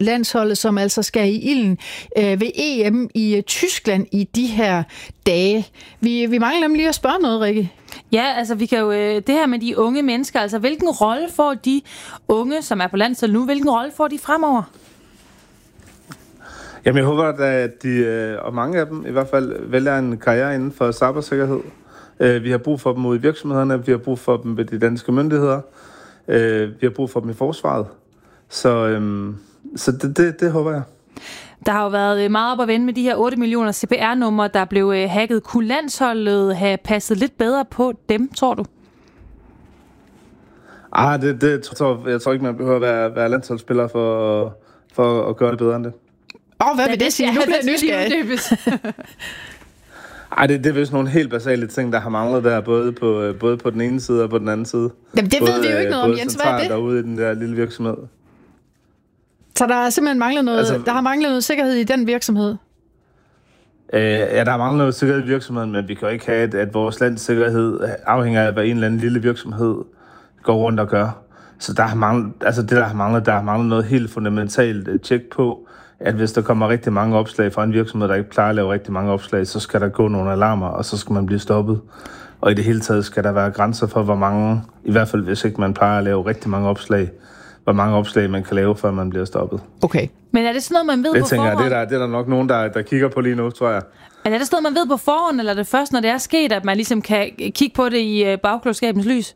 landsholdet, som altså skal i ilden ved EM i Tyskland i de her dage. Vi mangler nemlig lige at spørge noget, Rikke. Ja, altså vi kan jo det her med de unge mennesker, altså hvilken rolle får de unge, som er på landsholdet nu, hvilken rolle får de fremover? Jamen jeg håber, at de, og mange af dem i hvert fald, vælger en karriere inden for cybersikkerhed. Vi har brug for dem ude i virksomhederne, vi har brug for dem ved de danske myndigheder, vi har brug for dem i forsvaret. Så det håber jeg. Der har jo været meget op at vende med de her 8 millioner CPR-numre, der blev hacket. Kunne landsholdet have passet lidt bedre på dem, tror du? Jeg tror ikke, man behøver at være landsholdsspiller for at gøre det bedre end det. Hvad vil det sige? Nu bliver jeg nysgerrig. Ej, det er vist nogle helt basale ting, der har manglet der, både på den ene side og på den anden side. Jamen, det ved vi jo ikke noget om, Jens. Hvad er det? Derude i den der lille virksomhed. Så der har simpelthen manglet noget, der har manglet noget sikkerhed i den virksomhed? Ja, der har manglet noget sikkerhed i virksomheden, men vi kan jo ikke have, at vores lands sikkerhed afhænger af, hvad en eller anden lille virksomhed går rundt og gør. Så der har manglet noget helt fundamentalt tjek på, at hvis der kommer rigtig mange opslag fra en virksomhed, der ikke plejer at lave rigtig mange opslag, så skal der gå nogle alarmer, og så skal man blive stoppet. Og i det hele taget skal der være grænser for, hvor mange, i hvert fald hvis ikke man plejer at lave rigtig mange opslag, hvor mange opslag man kan lave, før man bliver stoppet. Okay. Men er det sådan noget, man ved på forhånd? Det er der nok nogen, der kigger på lige nu, tror jeg. Men er det sådan noget, man ved på forhånd, eller er det først, når det er sket, at man ligesom kan kigge på det i bagklogskabens lys?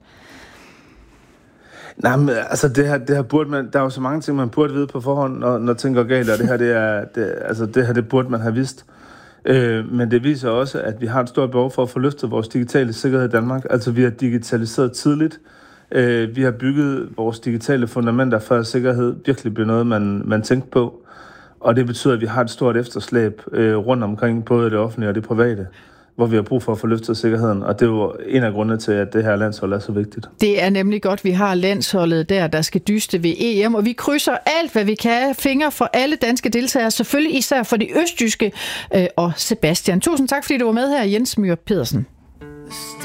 Nej, men altså det her burde man, der er jo så mange ting, man burde vide på forhånd, når ting går galt, og det burde man have vidst. Men det viser også, at vi har et stort behov for at få løftet vores digitale sikkerhed i Danmark. Altså vi har digitaliseret tidligt. Vi har bygget vores digitale fundamenter for, at sikkerhed virkelig bliver noget, man tænker på. Og det betyder, at vi har et stort efterslæb rundt omkring, både det offentlige og det private, hvor vi har brug for at få løftet sikkerheden. Og det er jo en af grundene til, at det her landshold er så vigtigt. Det er nemlig godt, vi har landsholdet der skal dyste ved EM, og vi krydser alt, hvad vi kan, fingre for alle danske deltagere, selvfølgelig især for de østjyske og Sebastian. Tusind tak, fordi du var med her, Jens Myhr Pedersen.